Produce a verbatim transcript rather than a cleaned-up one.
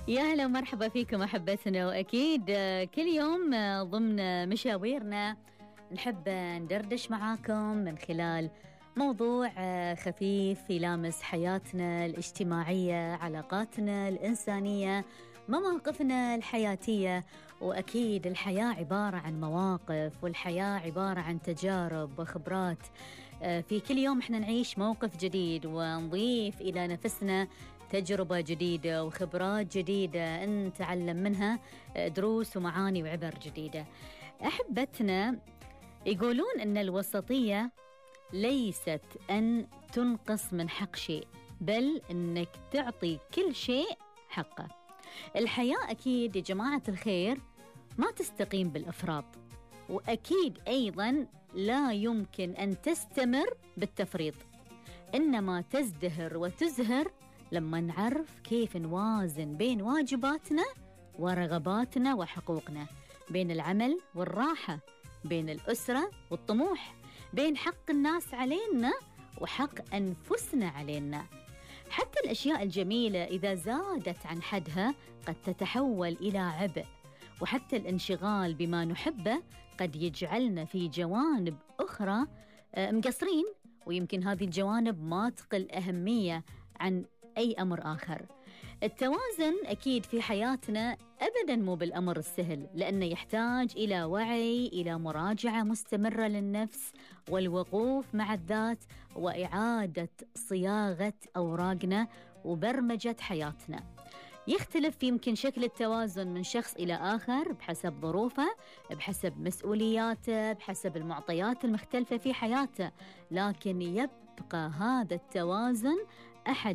يا هلا ومرحبا فيكم أحبتنا، وأكيد كل يوم ضمن مشاويرنا نحب ندردش معاكم من خلال موضوع خفيف يلامس حياتنا الاجتماعية، علاقاتنا الإنسانية، مواقفنا الحياتية. وأكيد الحياة عبارة عن مواقف، والحياة عبارة عن تجارب وخبرات. في كل يوم احنا نعيش موقف جديد ونضيف إلى نفسنا تجربة جديدة وخبرات جديدة نتعلم منها دروس ومعاني وعبر جديدة. أحبتنا يقولون أن الوسطية ليست أن تنقص من حق شيء، بل أنك تعطي كل شيء حقه. الحياة أكيد يا جماعة الخير ما تستقيم بالإفراط، وأكيد أيضا لا يمكن أن تستمر بالتفريط، إنما تزدهر وتزهر لما نعرف كيف نوازن بين واجباتنا ورغباتنا وحقوقنا، بين العمل والراحة، بين الأسرة والطموح، بين حق الناس علينا وحق أنفسنا علينا. حتى الأشياء الجميلة إذا زادت عن حدها قد تتحول إلى عبء، وحتى الانشغال بما نحبه قد يجعلنا في جوانب أخرى مقصرين، ويمكن هذه الجوانب ما تقل أهمية عن أي أمر آخر. التوازن أكيد في حياتنا أبداً مو بالأمر السهل، لأنه يحتاج إلى وعي، إلى مراجعة مستمرة للنفس، والوقوف مع الذات، وإعادة صياغة أوراقنا وبرمجة حياتنا. يختلف يمكن شكل التوازن من شخص إلى آخر بحسب ظروفه، بحسب مسؤولياته، بحسب المعطيات المختلفة في حياته، لكن يبقى هذا التوازن أحد